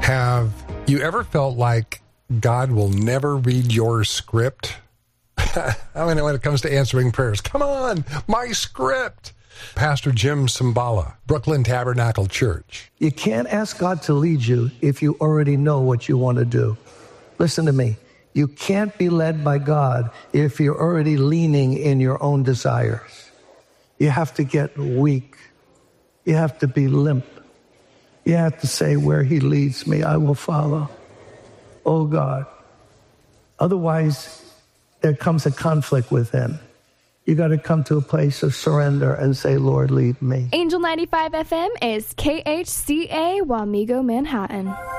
Have you ever felt like God will never read your script? I mean, when it comes to answering prayers, come on, my script. Pastor Jim Cymbala, Brooklyn Tabernacle Church. You can't ask God to lead you if you already know what you want to do. Listen to me. You can't be led by God if you're already leaning in your own desires. You have to get weak. You have to be limp. You have to say, where he leads me, I will follow. Oh, God. Otherwise, there comes a conflict within. You got to come to a place of surrender and say, Lord, lead me. Angel 95 FM is KHCA Wamego, Manhattan.